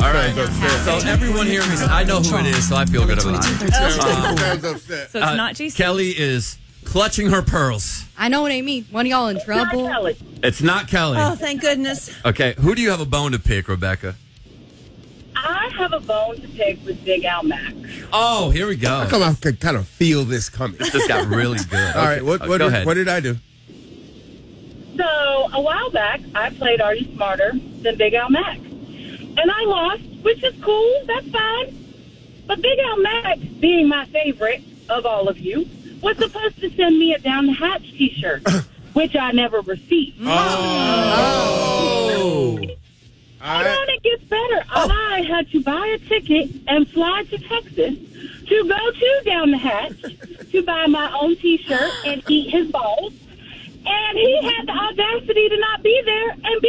All right. So everyone here, I know who it is, so I feel good about it. So it's not JC. Kelly is clutching her pearls. I know it ain't me. One of y'all in trouble? It's not Kelly. Oh, thank goodness. Okay, who do you have a bone to pick, Rebecca? I have a bone to pick with Big Al Max. Oh, here we go. How come I could kind of feel this coming? This got really good. All right, Go ahead. what did I do? So a while back, I played Are You Smarter Than Big Al Max? And I lost, which is cool. That's fine. But Big Al Max, being my favorite of all of you, was supposed to send me a Down the Hatch T-shirt, which I never received. Oh. And then it gets better. I had to buy a ticket and fly to Texas to go to Down the Hatch to buy my own T-shirt and eat his balls. And he had the audacity to not be there and be